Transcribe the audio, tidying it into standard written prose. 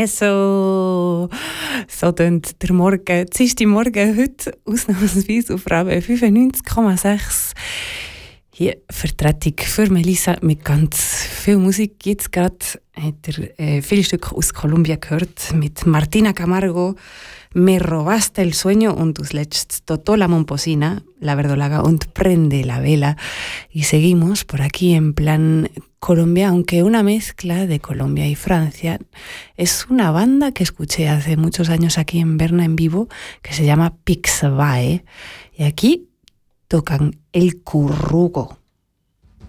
Eso! So tönt der Morgen, Dienstagmorgen heute ausnahmsweise auf Radio 95,6. Hier Vertretung für Melissa mit ganz viel Musik. Jetzt gerade hat viele Stücke aus Kolumbien gehört mit Martina Camargo, Me robaste el sueño und als letztes Totó la Momposina, La Verdolaga und Prende la Vela. Y seguimos por aquí en plan Colombia, aunque una mezcla de Colombia y Francia. Es una banda que escuché hace muchos años aquí en Berna en vivo que se llama Pixabae y aquí tocan el currugo.